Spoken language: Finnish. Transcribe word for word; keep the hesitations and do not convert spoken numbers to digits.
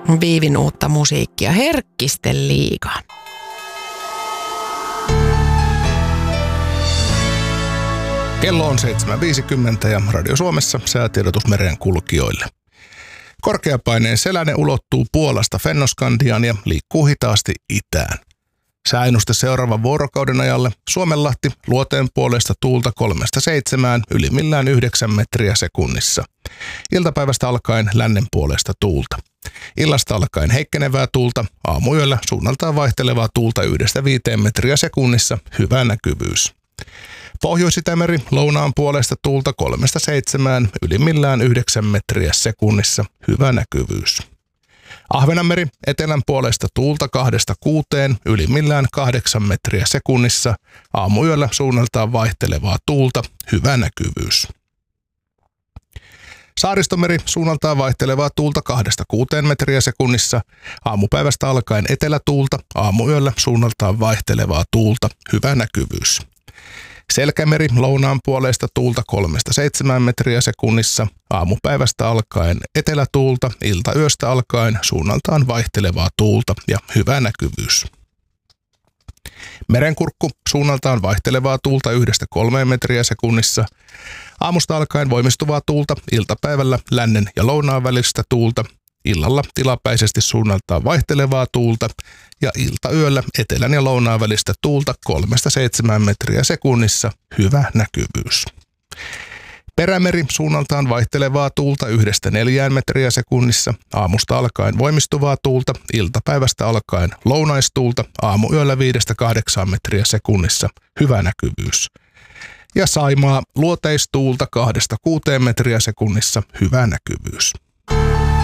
Viivin uutta musiikkia Herkkisten liigaan. Kello on seitsemän viisikymmentä ja Radio Suomessa säätiedotus meren kulkijoille. Korkeapaineen seläne ulottuu Puolasta Fennoskandiaan ja liikkuu hitaasti itään. Sääennuste seuraavan vuorokauden ajalle: Suomenlahti, luoteen puolesta tuulta kolmesta seitsemään, ylimmillään yhdeksän metriä sekunnissa. Iltapäivästä alkaen lännen puolesta tuulta. Illasta alkaen heikkenevää tuulta, aamuyöllä suunnaltaan vaihtelevaa tuulta yhdestä viiteen metriä sekunnissa, hyvä näkyvyys. Pohjois-Itämeri, lounaan puolesta tuulta kolmesta seitsemään, ylimmillään yhdeksän metriä sekunnissa, hyvä näkyvyys. Ahvenanmeri, etelän puolesta tuulta kahdesta kuuteen, ylimmillään kahdeksan metriä sekunnissa, aamuyöllä suunnaltaan vaihtelevaa tuulta, hyvä näkyvyys. Saaristomeri, suunnaltaan vaihtelevaa tuulta kahdesta kuuteen metriä sekunnissa, aamupäivästä alkaen etelätuulta, aamuyöllä suunnaltaan vaihtelevaa tuulta, hyvä näkyvyys. Selkämeri, lounaan puolesta tuulta kolmesta seitsemään metriä sekunnissa, aamupäivästä alkaen etelätuulta, iltayöstä alkaen suunnaltaan vaihtelevaa tuulta ja hyvä näkyvyys. Merenkurkku, suunnaltaan vaihtelevaa tuulta yhdestä kolmeen metriä sekunnissa, aamusta alkaen voimistuvaa tuulta, iltapäivällä lännen ja lounaan välistä tuulta, illalla tilapäisesti suunnaltaan vaihtelevaa tuulta ja iltayöllä etelän ja lounaan välistä tuulta kolmesta seitsemään metriä sekunnissa, hyvä näkyvyys. Perämeri, suunnaltaan vaihtelevaa tuulta yhdestä neljään metriä sekunnissa, aamusta alkaen voimistuvaa tuulta, iltapäivästä alkaen lounaistuulta, aamuyöllä viidestä kahdeksaan metriä sekunnissa, hyvä näkyvyys. Ja Saimaa, luoteistuulta kahdesta kuuteen metriä sekunnissa, hyvä näkyvyys.